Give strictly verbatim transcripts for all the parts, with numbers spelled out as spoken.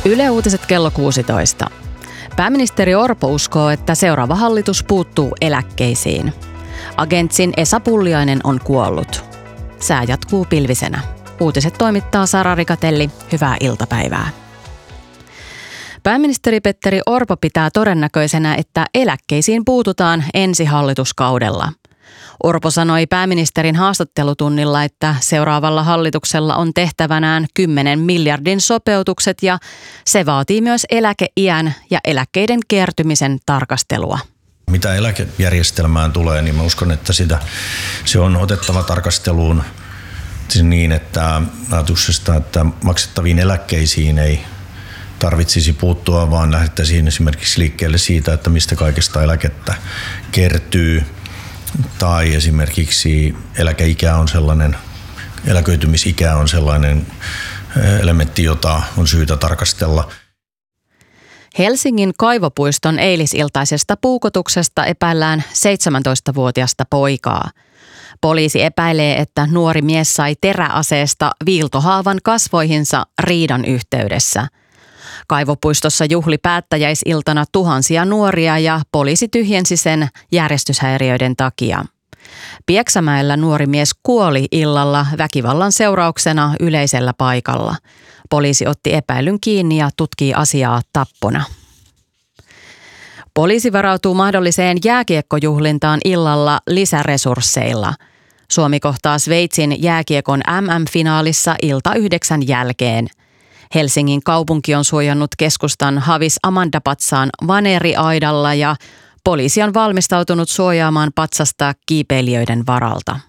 Yle Uutiset kello kuusitoista. Pääministeri Orpo uskoo, että seuraava hallitus puuttuu eläkkeisiin. Agentsin Esa Pulliainen on kuollut. Sää jatkuu pilvisenä. Uutiset toimittaa Sara Rikatelli. Hyvää iltapäivää. Pääministeri Petteri Orpo pitää todennäköisenä, että eläkkeisiin puututaan ensi hallituskaudella. Orpo sanoi pääministerin haastattelutunnilla, että seuraavalla hallituksella on tehtävänään kymmenen miljardin sopeutukset ja se vaatii myös eläkeiän ja eläkkeiden kertymisen tarkastelua. Mitä eläkejärjestelmään tulee, niin mä uskon, että sitä, se on otettava tarkasteluun niin, että ajatuksesta, että maksettaviin eläkkeisiin ei tarvitsisi puuttua, vaan lähdettäisiin esimerkiksi liikkeelle siitä, että mistä kaikesta eläkettä kertyy. Tai esimerkiksi eläkeikä on sellainen, eläköitymisikä on sellainen elementti, jota on syytä tarkastella. Helsingin Kaivopuiston eilisiltaisesta puukotuksesta epäillään seitsemäntoistavuotiasta poikaa. Poliisi epäilee, että nuori mies sai teräaseesta viiltohaavan kasvoihinsa riidan yhteydessä. Kaivopuistossa juhli päättäjäisiltana tuhansia nuoria ja poliisi tyhjensi sen järjestyshäiriöiden takia. Pieksämäellä nuori mies kuoli illalla väkivallan seurauksena yleisellä paikalla. Poliisi otti epäilyn kiinni ja tutkii asiaa tappona. Poliisi varautuu mahdolliseen jääkiekkojuhlintaan illalla lisäresursseilla. Suomi kohtaa Sveitsin jääkiekon M M-finaalissa ilta yhdeksän jälkeen. Helsingin kaupunki on suojannut keskustan Havis Amandapatsaan Vaneri-aidalla ja poliisi on valmistautunut suojaamaan patsasta kiipeilijöiden varalta.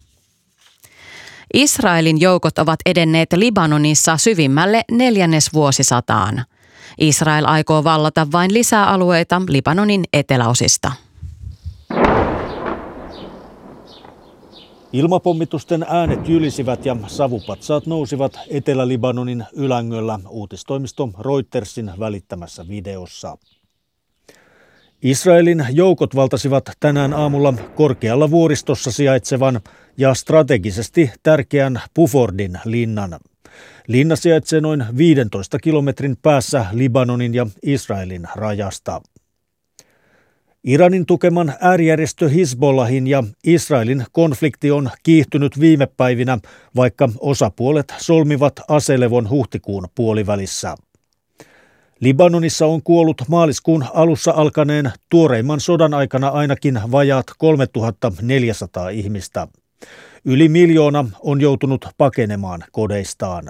Israelin joukot ovat edenneet Libanonissa syvimmälle neljännesvuosisataan. Israel aikoo vallata vain lisää alueita Libanonin eteläosista. Ilmapommitusten äänet jylisivät ja savupatsaat nousivat Etelä-Libanonin Ylängöllä uutistoimisto Reutersin välittämässä videossa. Israelin joukot valtasivat tänään aamulla korkealla vuoristossa sijaitsevan ja strategisesti tärkeän Bufordin linnan. Linna sijaitsee noin viidentoista kilometrin päässä Libanonin ja Israelin rajasta. Iranin tukeman äärijärjestö Hizbollahin ja Israelin konflikti on kiihtynyt viime päivinä, vaikka osapuolet solmivat aselevon huhtikuun puolivälissä. Libanonissa on kuollut maaliskuun alussa alkaneen tuoreimman sodan aikana ainakin vajaat kolmetuhattaneljäsataa ihmistä. Yli miljoona on joutunut pakenemaan kodeistaan.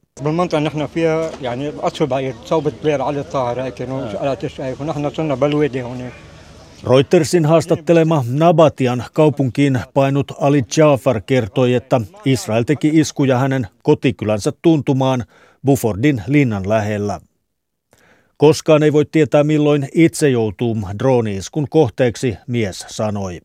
Reutersin haastattelema Nabatian kaupunkiin painut Ali Jafar kertoi, että Israel teki iskuja hänen kotikylänsä tuntumaan Bufordin linnan lähellä. Koskaan ei voi tietää, milloin itse joutuu drooni-iskun kohteeksi, mies sanoi.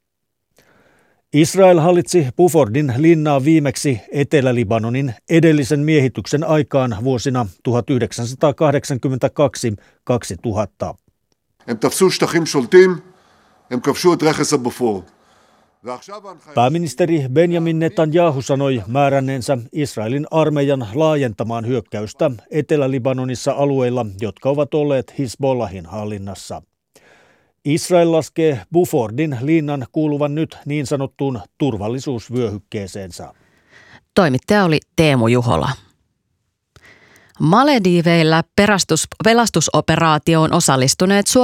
Israel hallitsi Bufordin linnaa viimeksi Etelä-Libanonin edellisen miehityksen aikaan vuosina tuhatyhdeksänsataakahdeksankymmentäkaksi kaksituhatta. Pääministeri Benjamin Netanyahu sanoi määränneensä Israelin armeijan laajentamaan hyökkäystä Etelä-Libanonissa alueilla, jotka ovat olleet Hizbollahin hallinnassa. Israel laskee Bufordin linnan kuuluvan nyt niin sanottuun turvallisuusvyöhykkeeseensä. Toimittaja oli Teemu Juhola. Malediiveillä pelastusoperaatioon osallistuneet